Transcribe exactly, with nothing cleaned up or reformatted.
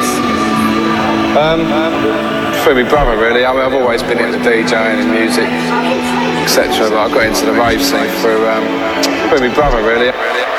this? Um, through my brother, really. I mean, I've always been into DJing and music, et cetera. But I got into the rave scene through, um, through my brother, really.